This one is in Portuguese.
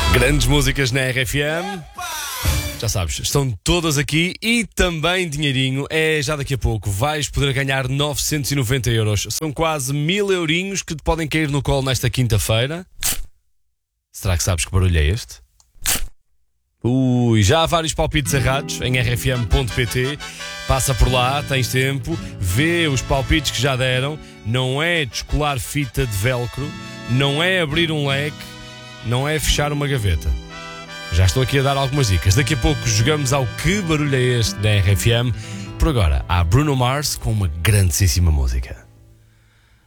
Grandes músicas na RFM. Já sabes, estão todas aqui e também dinheirinho. É já daqui a pouco. Vais poder ganhar 990 euros. São quase 1000 eurinhos que te podem cair no colo nesta quinta-feira. Será que sabes que barulho é este? Já há vários palpites errados em rfm.pt. Passa por lá, tens tempo. Vê os palpites que já deram. Não é descolar fita de velcro. Não é abrir um leque. Não é fechar uma gaveta. Já estou aqui a dar algumas dicas. Daqui a pouco jogamos ao Que Barulho é Este da RFM. Por agora, há Bruno Mars com uma grandíssima música.